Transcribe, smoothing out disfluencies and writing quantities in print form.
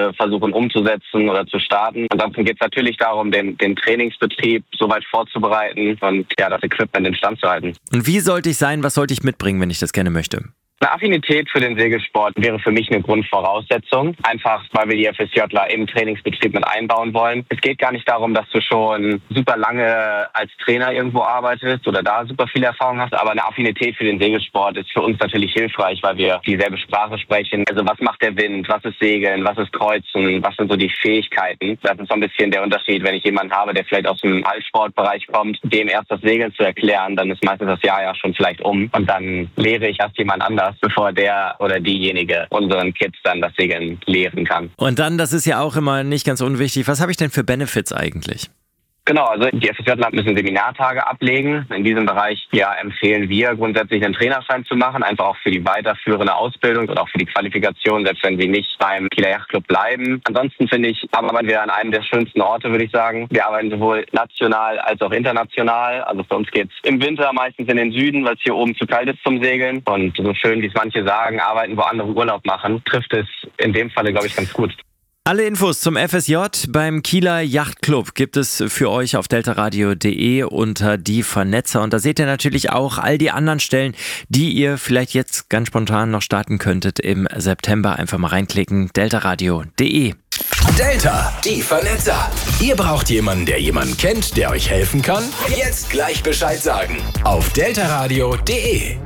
Projekte versuchen umzusetzen oder zu starten. Ansonsten geht es natürlich darum, den Trainingsbetrieb so weit vorzubereiten und das Equipment instand zu halten. Und wie sollte ich sein, was sollte ich mitbringen, wenn ich das gerne möchte? Eine Affinität für den Segelsport wäre für mich eine Grundvoraussetzung. Einfach, weil wir die FSJler im Trainingsbetrieb mit einbauen wollen. Es geht gar nicht darum, dass du schon super lange als Trainer irgendwo arbeitest oder da super viel Erfahrung hast. Aber eine Affinität für den Segelsport ist für uns natürlich hilfreich, weil wir dieselbe Sprache sprechen. Also was macht der Wind? Was ist Segeln? Was ist Kreuzen? Was sind so die Fähigkeiten? Das ist so ein bisschen der Unterschied, wenn ich jemanden habe, der vielleicht aus dem Ballsportbereich kommt, dem erst das Segeln zu erklären, dann ist meistens das Jahr ja schon vielleicht um. Und dann lehre ich erst jemand anders, bevor der oder diejenige unseren Kids dann das Segeln lehren kann. Und dann, das ist ja auch immer nicht ganz unwichtig, was habe ich denn für Benefits eigentlich? Genau, also die FSJler müssen Seminartage ablegen. In diesem Bereich empfehlen wir grundsätzlich einen Trainerschein zu machen, einfach auch für die weiterführende Ausbildung und auch für die Qualifikation, selbst wenn sie nicht beim Kieler Yachtclub bleiben. Ansonsten finde ich, arbeiten wir an einem der schönsten Orte, würde ich sagen. Wir arbeiten sowohl national als auch international. Also für uns geht's im Winter meistens in den Süden, weil es hier oben zu kalt ist zum Segeln. Und so schön, wie es manche sagen, arbeiten, wo andere Urlaub machen, trifft es in dem Falle, glaube ich, ganz gut. Alle Infos zum FSJ beim Kieler Yachtclub gibt es für euch auf deltaradio.de unter die Vernetzer. Und da seht ihr natürlich auch all die anderen Stellen, die ihr vielleicht jetzt ganz spontan noch starten könntet im September. Einfach mal reinklicken, deltaradio.de. Delta, die Vernetzer. Ihr braucht jemanden, der jemanden kennt, der euch helfen kann? Jetzt gleich Bescheid sagen. Auf deltaradio.de.